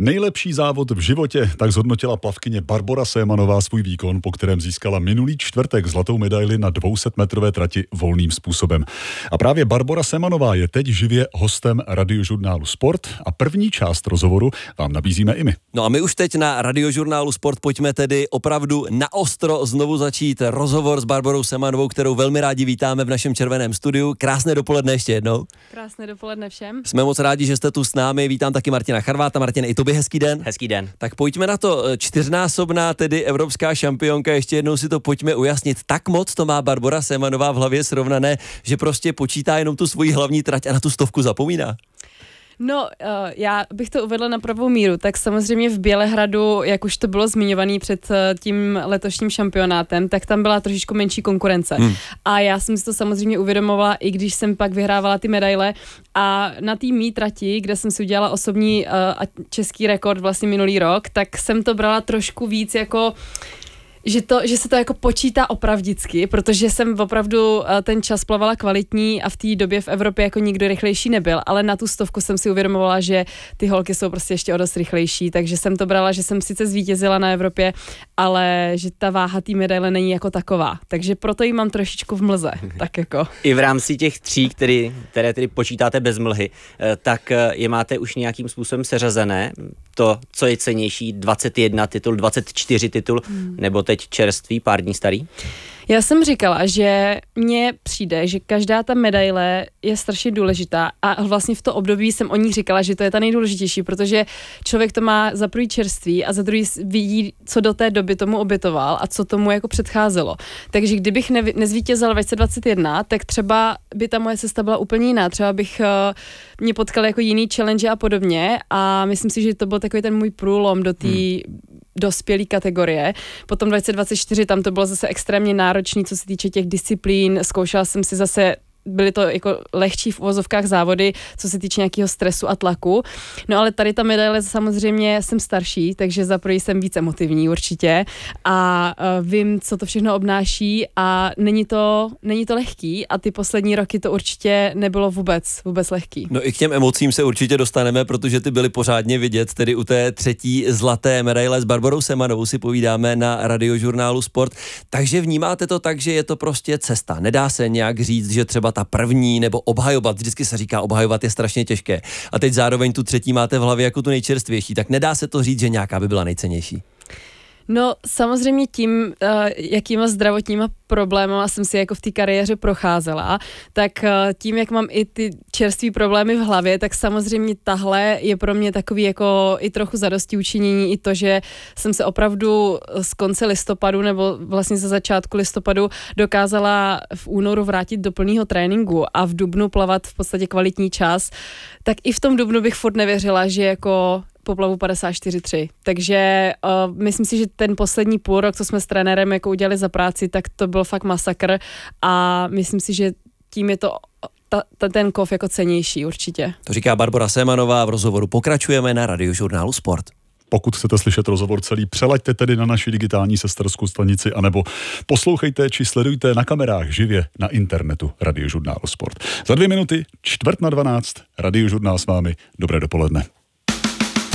Nejlepší závod v životě, tak zhodnotila plavkyně Barbora Sémanová svůj výkon, po kterém získala minulý čtvrtek zlatou medaili na 200metrové trati volným způsobem. A právě Barbora Sémanová je teď živě hostem Radiožurnálu Sport a první část rozhovoru vám nabízíme i my. No a my už teď na Radiožurnálu Sport pojďme tedy opravdu naostro znovu začít rozhovor s Barborou Sémanovou, kterou velmi rádi vítáme v našem červeném studiu. Krásné dopoledne ještě jednou. Krásné dopoledne všem. Jsme moc rádi, že jste tu s námi. Vítám taky Martina Charváta. Martin, i tobě hezký den. Hezký den. Tak pojďme na to. Čtyřnásobná tedy evropská šampionka, ještě jednou si to pojďme ujasnit. Tak moc to má Barbora Sémanová v hlavě srovnané, že prostě počítá jenom tu svoji hlavní trať a na tu 100 zapomíná. No, já bych to uvedla na pravou míru, tak samozřejmě v Bělehradu, jak už to bylo zmiňovaný před tím letošním šampionátem, tak tam byla trošičku menší konkurence. A já jsem si to samozřejmě uvědomovala, i když jsem pak vyhrávala ty medaile. A na té mý trati, kde jsem si udělala osobní a český rekord vlastně minulý rok, tak jsem to brala trošku víc jako... Že se to jako počítá opravdicky, protože jsem opravdu ten čas plavala kvalitní a v té době v Evropě jako nikdo rychlejší nebyl, ale na tu 100 jsem si uvědomovala, že ty holky jsou prostě ještě o dost rychlejší, takže jsem to brala, že jsem sice zvítězila na Evropě, ale že ta váha té medaile není jako taková, takže proto ji mám trošičku v mlze, tak jako. I v rámci těch tří, které tedy počítáte bez mlhy, tak je máte už nějakým způsobem seřazené, to, co je cennější, 21 titul, 24 titul, nebo teď čerstvý, pár dní starý? Já jsem říkala, že mně přijde, že každá ta medaile je strašně důležitá a vlastně v to období jsem o ní říkala, že to je ta nejdůležitější, protože člověk to má za první čerství a za druhý vidí, co do té doby tomu obětoval a co tomu jako předcházelo. Takže kdybych nezvítězila v 2021, tak třeba by ta moje cesta byla úplně jiná. Třeba bych mě potkala jako jiný challenge a podobně a myslím si, že to byl takový ten můj průlom do té dospělý kategorie. Potom 2024 tam to bylo zase extrémně náročný, co se týče těch disciplín. Zkoušela jsem si zase, byly to jako lehčí v uvozovkách závody, co se týče nějakého stresu a tlaku. No ale tady ta medaile samozřejmě jsem starší, takže za první jsem víc emotivní určitě a vím, co to všechno obnáší a není to lehký a ty poslední roky to určitě nebylo vůbec lehký. No i k těm emocím se určitě dostaneme, protože ty byly pořádně vidět, tedy u té třetí zlaté medaile s Barborou Sémanovou si povídáme na Radiožurnálu Sport. Takže vnímáte to tak, že je to prostě cesta. Nedá se nějak říct, že třeba ta první nebo obhajovat, vždycky se říká, obhajovat je strašně těžké. A teď zároveň tu třetí máte v hlavě jako tu nejčerstvější, tak nedá se to říct, že nějaká by byla nejcennější. No samozřejmě tím, jakýma zdravotníma problémama jsem si jako v té kariéře procházela, tak tím, jak mám i ty čerství problémy v hlavě, tak samozřejmě tahle je pro mě takový jako i trochu zadostiučinění, i to, že jsem se opravdu z konce listopadu nebo vlastně ze začátku listopadu dokázala v únoru vrátit do plného tréninku a v dubnu plavat v podstatě kvalitní čas, tak i v tom dubnu bych furt nevěřila, že jako poplavu 54.3. Takže myslím si, že ten poslední půl rok, co jsme s trenérem jako udělali za práci, tak to byl fakt masakr a myslím si, že tím je to ten kov jako cennější určitě. To říká Barbora Sémanová, v rozhovoru pokračujeme na Radiožurnálu Sport. Pokud chcete slyšet rozhovor celý, přelaďte tedy na naši digitální sesterskou stanici anebo poslouchejte či sledujte na kamerách živě na internetu Radiožurnálu Sport. Za 2 minuty 11:45 Radiožurnál s vámi. Dobré dopoledne.